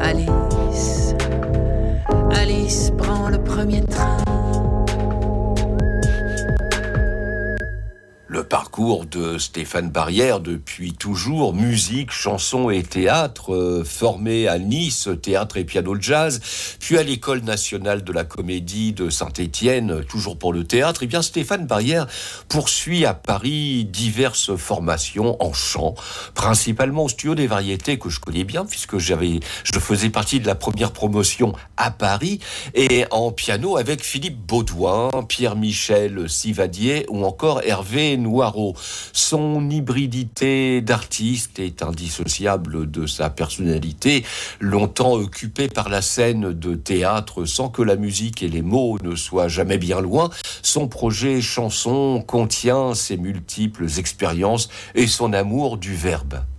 Alice, Alice prend le premier train. Le parcours de Stéphane Barrière depuis toujours, musique, chanson et théâtre, formé à Nice, théâtre et piano jazz, puis à l'École nationale de la comédie de Saint-Étienne, toujours pour le théâtre. Eh bien, Stéphane Barrière poursuit à Paris diverses formations en chant, principalement au Studio des Variétés que je connais bien puisque je faisais partie de la première promotion à Paris, et en piano avec Philippe Baudouin, Pierre-Michel Sivadier ou encore Hervé Noireau. Son hybridité d'artiste est indissociable de sa personnalité, longtemps occupé par la scène de théâtre sans que la musique et les mots ne soient jamais bien loin. Son projet chanson contient ses multiples expériences et son amour du verbe.